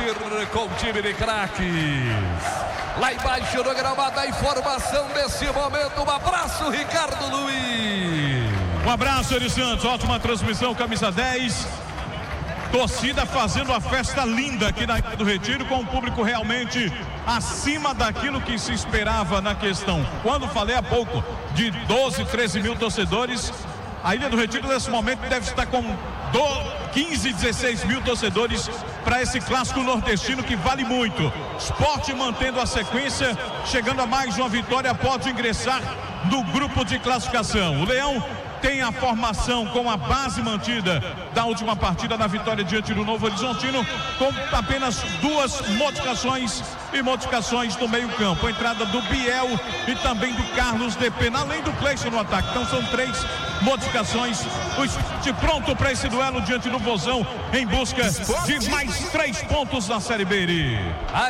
vir com o time de craques. Lá embaixo no gramado, a informação desse momento. Um abraço, Ricardo Luiz. Um abraço, Eri Santos. Ótima transmissão, camisa 10. Torcida fazendo a festa linda aqui na Ilha do Retiro, com o público realmente acima daquilo que se esperava na questão. Quando falei há pouco de 12, 13 mil torcedores, a Ilha do Retiro nesse momento deve estar com 15, 16 mil torcedores para esse clássico nordestino que vale muito. Sport mantendo a sequência, chegando a mais uma vitória, pode ingressar no grupo de classificação. O Leão tem a formação com a base mantida da última partida na vitória diante do Novo Horizontino, com apenas 2 modificações e modificações no meio campo. A entrada do Biel e também do Carlos de Pena, além do Cleison no ataque. Então são 3 modificações. O Sport pronto para esse duelo diante do Vozão, em busca de mais 3 pontos na Série B.